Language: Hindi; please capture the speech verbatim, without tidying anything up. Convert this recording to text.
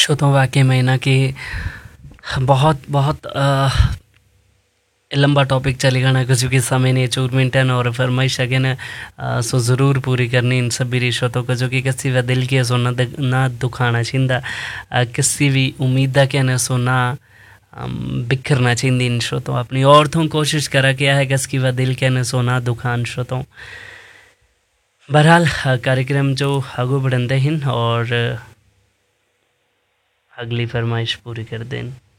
शो तो वाकई में ना कि बहुत बहुत अ, लंबा टॉपिक चलेगा ना क्योंकि समय ने चूर मिनटन और फरमाइश है ना अ, सो ज़रूर पूरी करनी इन सभी रिश्तों को जो कि किसी भी दिल के सो ना दु- ना दुखाना चाहिए अ, किसी भी उम्मीद के ना सो ना अम, बिखरना चाहिए इन श्रोतों अपनी और तो कोशिश करा क्या है किसकी वह दिल के न सोना दुखान श्रोतों बहरहाल अ, कार्यक्रम जो आगू बढ़ते हैं और अ, अगली फरमाइश पूरी कर दें।